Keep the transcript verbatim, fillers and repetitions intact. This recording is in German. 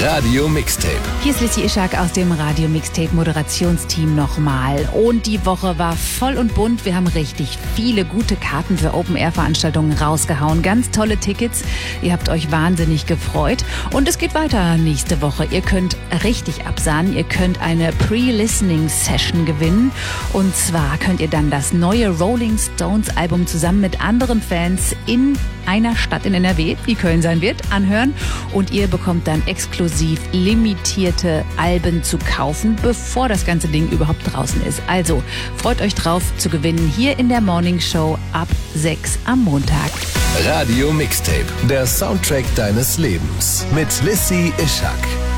Radio Mixtape. Hier ist Lissy Ishak aus dem Radio Mixtape Moderationsteam nochmal. Und die Woche war voll und bunt. Wir haben richtig viele gute Karten für Open-Air-Veranstaltungen rausgehauen. Ganz tolle Tickets. Ihr habt euch wahnsinnig gefreut. Und es geht weiter nächste Woche. Ihr könnt richtig absahnen. Ihr könnt eine Pre-Listening-Session gewinnen. Und zwar könnt ihr dann das neue Rolling Stones Album zusammen mit anderen Fans in einer Stadt in N R W, die Köln sein wird, anhören. Und ihr bekommt dann exklusiv limitierte Alben zu kaufen, bevor das ganze Ding überhaupt draußen ist. Also freut euch drauf zu gewinnen hier in der Morning Show ab sechs am Montag. Radio Mixtape, der Soundtrack deines Lebens mit Lissy Ishak.